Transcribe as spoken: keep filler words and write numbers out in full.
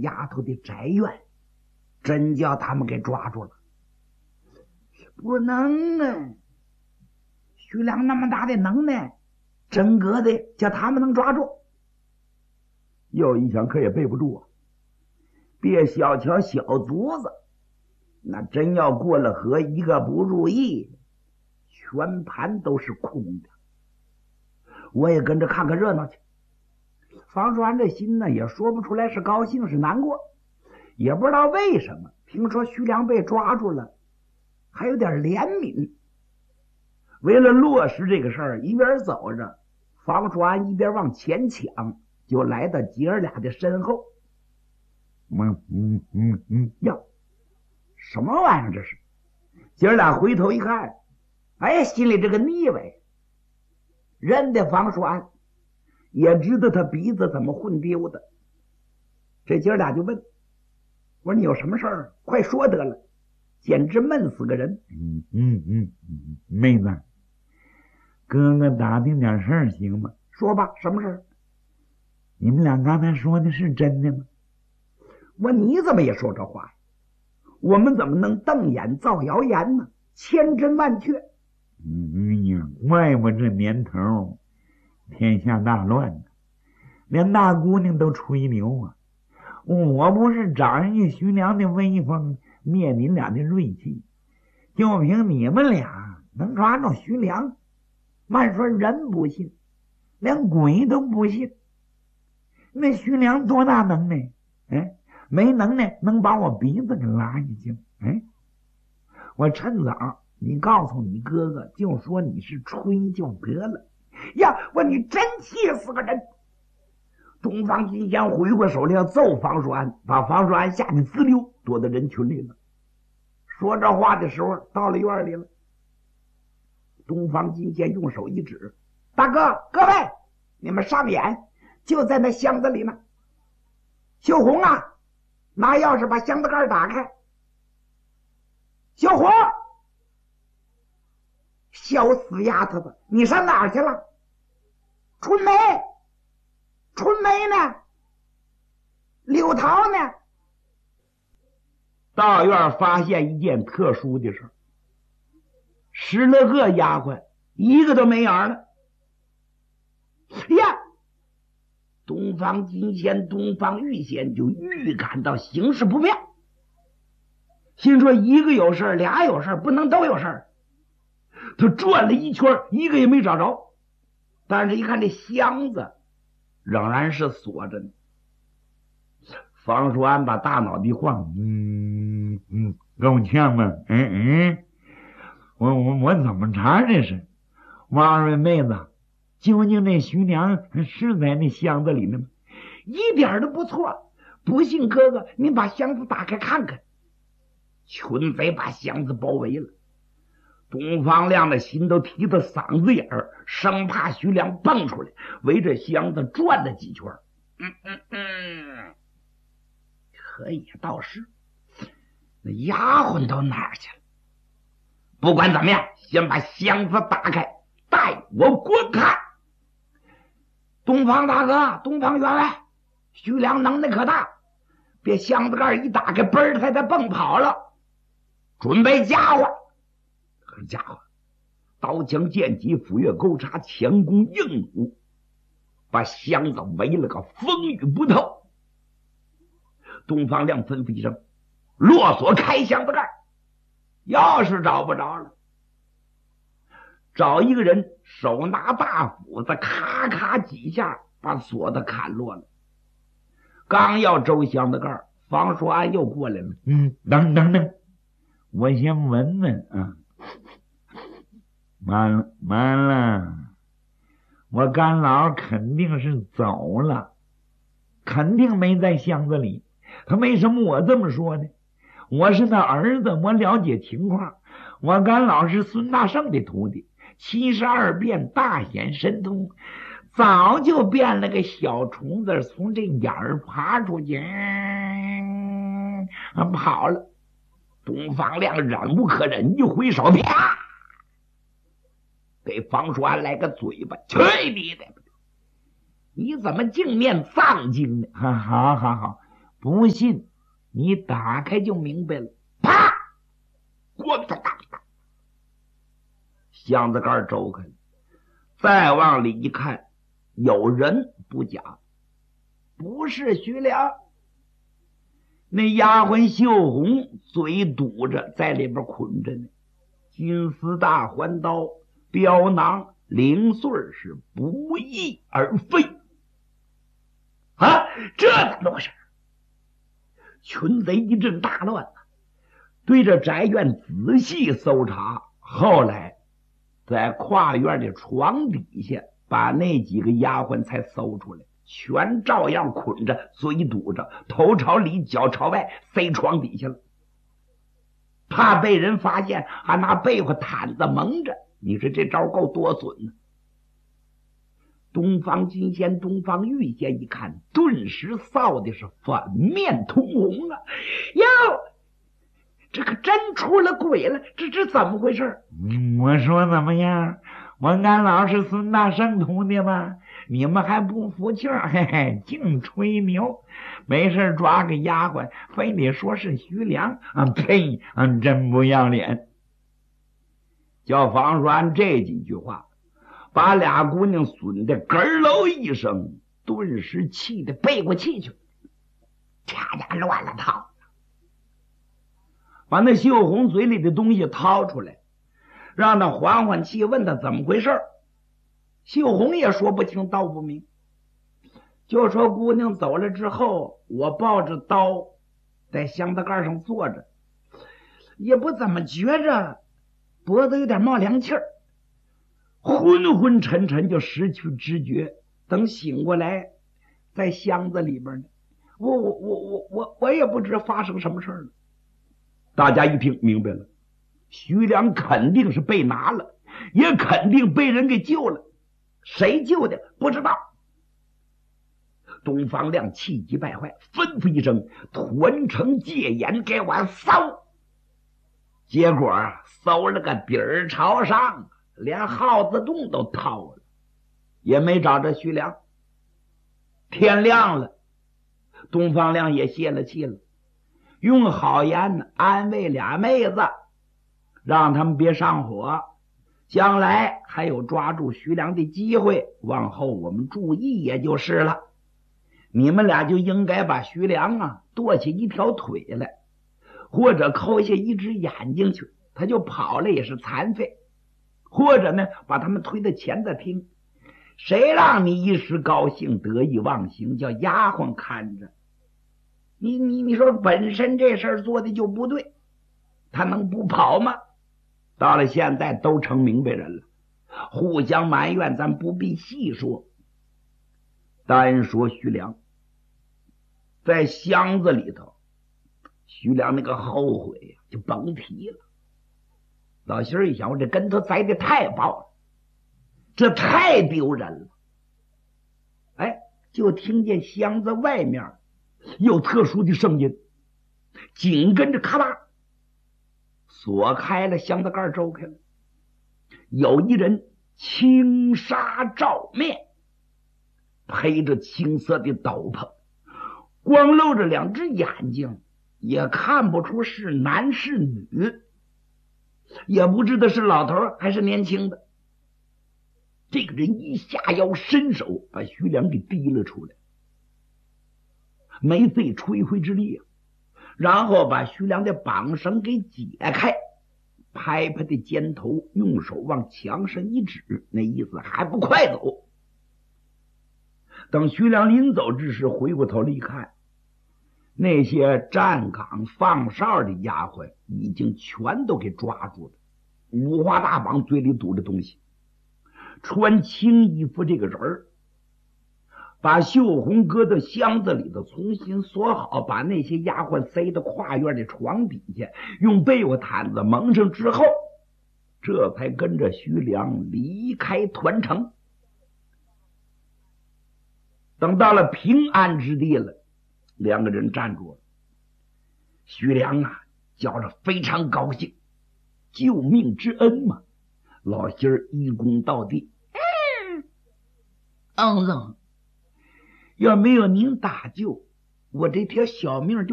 丫头的宅院，真叫他们给抓住了。不能啊，徐良那么大的能耐，真个的叫他们能抓住。又一想，可也背不住啊！别小瞧小卒子，那真要过了河，一个不注意，全盘都是空的。我也跟着看看热闹去。房栓这心呢，也说不出来是高兴是难过，也不知道为什么。听说徐良被抓住了，还有点怜悯。为了落实这个事儿，一边走着，房栓一边往前抢，就来到姐儿俩的身后。嗯嗯嗯嗯，呀，什么玩意儿这是？姐儿俩回头一看，哎，心里这个腻歪，认得房栓，也知道他鼻子怎么混丢的。这姐儿俩就问：“我说你有什么事儿？快说得了，简直闷死个人。” 嗯嗯嗯嗯，妹子，哥哥打听点事儿行吗？ 说吧，什么事儿？ 你们俩刚才说的是真的吗？ 我你怎么也说这话呀？我们怎么能瞪眼造谣言呢？千真万确。 嗯呀，怪不这年头天下大乱呢，连大姑娘都吹牛啊！我不是长人家徐良的威风，灭你俩的锐气，就凭你们俩能抓住徐良，慢说人不信，连鬼都不信。那徐良多大能耐？哎，没能耐能把我鼻子给拉下去？哎，我趁早你告诉你哥哥，就说你是吹就得了。呀，我你真气死个人！东方金仙回过手来要揍房栓，把房栓吓得滋溜躲到人群里了。说这话的时候到了院里了，东方金仙用手一指：“大哥，各位，你们上眼，就在那箱子里呢。秀红啊，拿钥匙把箱子盖打开。秀红，小死丫头子，你上哪儿去了？春梅，春梅呢？柳桃呢？”到院发现一件特殊的事，十来个丫鬟一个都没影了。呀，东方金仙、东方玉仙就预感到形势不妙，心说一个有事俩有事不能都有事。他转了一圈，一个也没找着。但是一看这箱子仍然是锁着呢。房栓把大脑袋晃，嗯嗯，够呛吗？嗯嗯，我我我怎么查这是？王二位妹子，究竟这徐良是在那箱子里呢吗？ 一点都不错。不信哥哥，您把箱子打开看看。群贼把箱子包围了。东方亮的心都提到嗓子眼儿，生怕徐良蹦出来，围着箱子转了几圈。嗯嗯嗯，可也倒是，那丫鬟都哪儿去了？不管怎么样，先把箱子打开，带我观看。东方大哥，东方员外，徐良能耐可大，别箱子盖一打开，嘣儿他才蹦跑了。准备家伙。家伙，刀枪剑戟斧钺钩叉强弓硬弩，把箱子围了个风雨不透。东方亮吩咐一声：“落锁开箱子盖。”钥匙找不着了，找一个人手拿大斧子，咔咔几下把锁子砍落了。刚要周箱子盖，房栓又过来了。 嗯，等等等，我先闻闻啊。完了完了，我干老肯定是走了，肯定没在箱子里。可为什么我这么说呢？我是他儿子，我了解情况。我干老是孙大圣的徒弟，七十二变大显神通，早就变了个小虫子，从这眼儿爬出去，嗯、跑了。东方亮忍无可忍，一挥手，啪，给房栓来个嘴巴。去你的！你怎么净念藏经呢？ 好好好好， 不信你打开就明白了。啪！咣当当当，箱子盖周开了，再往里一看，有人不假，不是徐良。那丫鬟秀红嘴堵着，在里边捆着呢，金丝大环刀、镖囊、零碎是不翼而飞。啊，这怎么回事？群贼一阵大乱，对着宅院仔细搜查，后来在跨院的床底下把那几个丫鬟才搜出来，全照样捆着，嘴堵着，头朝里脚朝外，塞床底下了。怕被人发现，还拿被窝毯子蒙着。你说这招够多损呢！东方金仙、东方玉仙一看，顿时臊的是粉面通红啊！哟，这可真出了鬼了！这这怎么回事？ 嗯，我说怎么样？我俺老是孙大圣徒弟吧？你们还不服气儿？嘿嘿，净吹牛！没事抓个丫鬟，非得说是徐良啊！呸！啊，真不要脸！ 叫房说按这几句话，把俩姑娘损得咯喽一声，顿时气得背过气去，啪家乱了套，把那秀红嘴里的东西掏出来，让他缓缓气，问他怎么回事。秀红也说不清道不明，就说姑娘走了之后，我抱着刀在箱子盖上坐着，也不怎么觉着脖子有点冒凉气儿，昏昏沉沉就失去知觉。等醒过来，在箱子里边呢，我我我我我我也不知发生什么事了。大家一听明白了，徐良肯定是被拿了，也肯定被人给救了。谁救的不知道。东方亮气急败坏，吩咐一声，团城戒严，给我搜。结果啊，搜了个底儿朝上，连耗子洞都掏了，也没找着徐良。天亮了，东方亮也泄了气了，用好言呢安慰俩妹子，让他们别上火，将来还有抓住徐良的机会，往后我们注意也就是了。你们俩就应该把徐良啊剁起一条腿来，或者抠下一只眼睛去，他就跑了也是残废。或者呢，把他们推到前头听，谁让你一时高兴得意忘形，叫丫鬟看着你，你你说本身这事儿做的就不对，他能不跑吗？到了现在都成明白人了，互相埋怨咱不必细说。单说徐良在箱子里头，徐良那个后悔呀，就甭提了。老心儿一想，我这跟头栽的太爆了，这太丢人了。哎，就听见箱子外面有特殊的声音，紧跟着咔啦锁开了，箱子盖周开了，有一人轻纱罩面，披着青色的斗篷，光露着两只眼睛，也看不出是男是女，也不知道是老头还是年轻的。这个人一下腰伸手把徐良给提了出来，没费吹灰之力啊，然后把徐良的绑绳给解开，拍拍的肩头，用手往墙上一指，那意思还不快走。等徐良临走之时，回过头来一看，那些站岗放哨的丫鬟已经全都给抓住了，五花大绑，嘴里堵着东西，穿青衣服这个人儿把绣红搁到箱子里头，重新锁好，把那些丫鬟塞到跨院的床底下，用被窝毯子蒙上之后，这才跟着徐良离开团城。等到了平安之地了，两个人站住了。徐良啊，觉着非常高兴，救命之恩嘛，老心儿一躬到地，嗯嗯，要没有您搭救， 我这条小命就